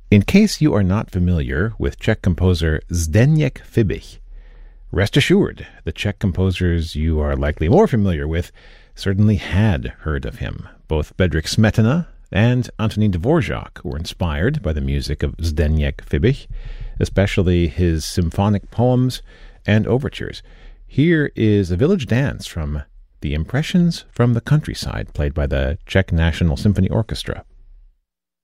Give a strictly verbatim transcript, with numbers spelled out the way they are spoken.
In case you are not familiar with Czech composer Zdeněk Fibich, rest assured the Czech composers you are likely more familiar with certainly had heard of him. Both Bedřich Smetana and Antonín Dvořák were inspired by the music of Zdeněk Fibich, especially his symphonic poems and overtures. Here is a village dance from The Impressions from the Countryside, played by the Czech National Symphony Orchestra.